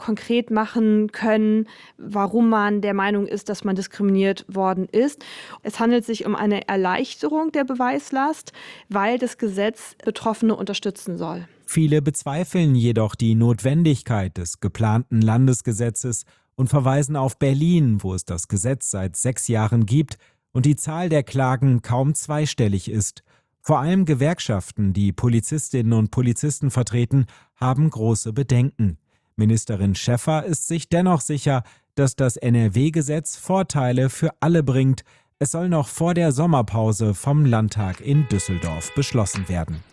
konkret machen können, warum man der Meinung ist, dass man diskriminiert worden ist. Es handelt sich um eine Erleichterung der Beweislast, weil das Gesetz Betroffene unterstützen soll. Viele bezweifeln jedoch die Notwendigkeit des geplanten Landesgesetzes und verweisen auf Berlin, wo es das Gesetz seit 6 Jahren gibt und die Zahl der Klagen kaum zweistellig ist. Vor allem Gewerkschaften, die Polizistinnen und Polizisten vertreten, haben große Bedenken. Ministerin Schäffer ist sich dennoch sicher, dass das NRW-Gesetz Vorteile für alle bringt. Es soll noch vor der Sommerpause vom Landtag in Düsseldorf beschlossen werden.